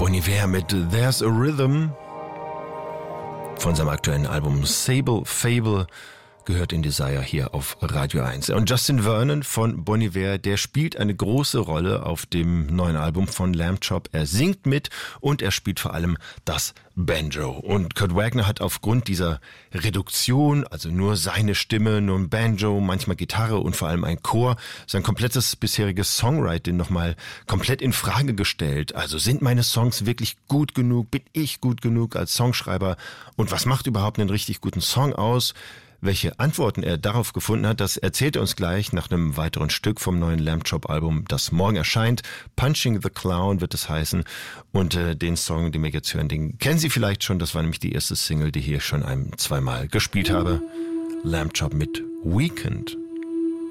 Bon Iver mit There's a Rhythm von seinem aktuellen Album Sable Fable, gehört in Desire hier auf Radio 1. Und Justin Vernon von Bon Iver, der spielt eine große Rolle auf dem neuen Album von Lamb Chop. Er singt mit und er spielt vor allem das Banjo. Und Kurt Wagner hat aufgrund dieser Reduktion, also nur seine Stimme, nur ein Banjo, manchmal Gitarre und vor allem ein Chor, sein komplettes bisheriges Songwriting nochmal komplett in Frage gestellt. Also sind meine Songs wirklich gut genug? Bin ich gut genug als Songschreiber? Und was macht überhaupt einen richtig guten Song aus? Welche Antworten er darauf gefunden hat, das erzählt er uns gleich nach einem weiteren Stück vom neuen Lamb Chop Album, das morgen erscheint. Punching the Clown wird es heißen. Und den Song, den wir jetzt hören, den kennen Sie vielleicht schon. Das war nämlich die erste Single, die hier schon zweimal gespielt habe. Lamb Chop mit Weekend.